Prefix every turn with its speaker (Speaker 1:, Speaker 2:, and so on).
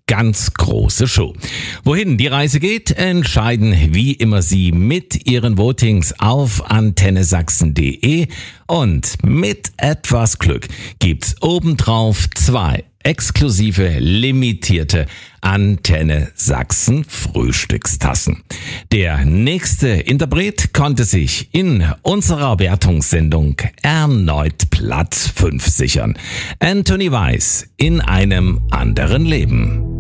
Speaker 1: ganz große Show. Wohin die Reise geht, entscheiden wie immer Sie mit Ihren Votings auf antennesachsen.de und mit etwas Glück gibt's obendrauf 2 exklusive, limitierte Antenne Sachsen Frühstückstassen. Der nächste Interpret konnte sich in unserer Wertungssendung erneut Platz 5 sichern. Anthony Weiss in einem anderen Leben.